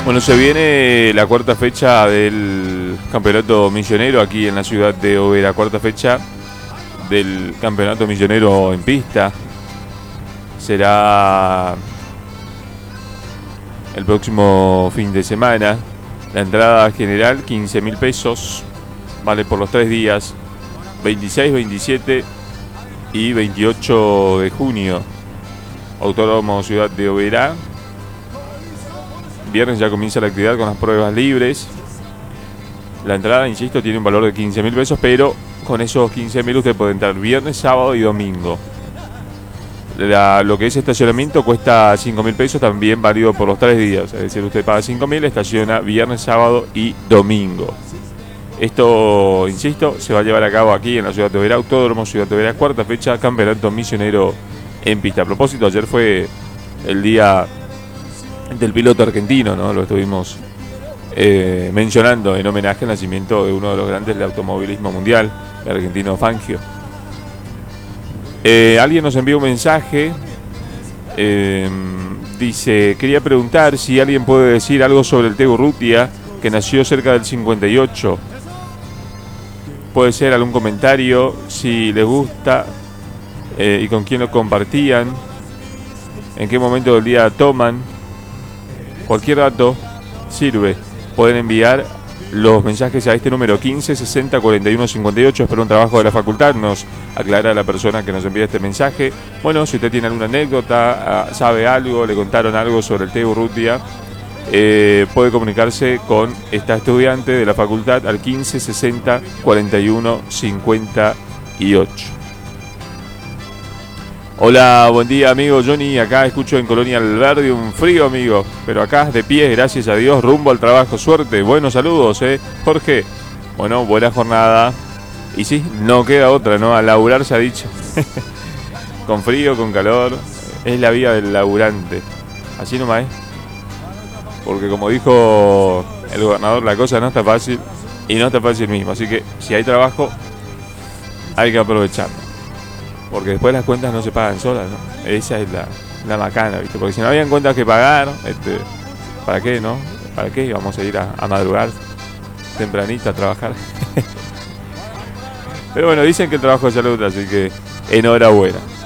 Bueno, se viene la cuarta fecha del Campeonato Millonero aquí en la ciudad de Oberá. Cuarta fecha del Campeonato Millonero en pista. Será el próximo fin de semana. La entrada general, 15.000 pesos. Vale por los 3 días, 26, 27 y 28 de junio. Autódromo Ciudad de Oberá. Viernes ya comienza la actividad con las pruebas libres. La entrada, insisto, tiene un valor de 15.000 pesos, pero con esos 15.000 usted puede entrar viernes, sábado y domingo. Lo que es estacionamiento cuesta 5.000 pesos, también válido por los 3 días. Es decir, usted paga 5.000, estaciona viernes, sábado y domingo. Esto, insisto, se va a llevar a cabo aquí en la ciudad de Oberá, Autódromo Ciudad de Oberá, cuarta fecha, Campeonato Millonero en pista. A propósito, ayer fue el día del piloto argentino, ¿no? Lo estuvimos mencionando en homenaje al nacimiento de uno de los grandes del automovilismo mundial, el argentino Fangio. Alguien nos envió un mensaje, dice, quería preguntar si alguien puede decir algo sobre el Teo Urrutia, que nació cerca del 58. Puede ser algún comentario, si les gusta y con quién lo compartían, en qué momento del día toman. Cualquier dato sirve. Pueden enviar los mensajes a este número 15 60 41 58. Espero un trabajo de la facultad. Nos aclara la persona que nos envía este mensaje. Bueno, si usted tiene alguna anécdota, sabe algo, le contaron algo sobre el Teo Urrutia, puede comunicarse con esta estudiante de la facultad al 15 60 41 58. Hola, buen día amigo Johnny, acá escucho en Colonia Alberdi, un frío amigo, pero acá de pie, gracias a Dios, rumbo al trabajo, suerte, buenos saludos, Jorge. Bueno, buena jornada, y sí, no queda otra, ¿no? A laburar se ha dicho, con frío, con calor, es la vida del laburante, así nomás es, porque como dijo el gobernador, la cosa no está fácil, y no está fácil mismo, así que si hay trabajo, hay que aprovecharlo. Porque después las cuentas no se pagan solas, ¿no? Esa es la macana, ¿viste? Porque si no habían cuentas que pagar, ¿para qué, no? ¿Para qué íbamos a ir a madrugar tempranito a trabajar? Pero bueno, dicen que el trabajo es salud, así que enhorabuena.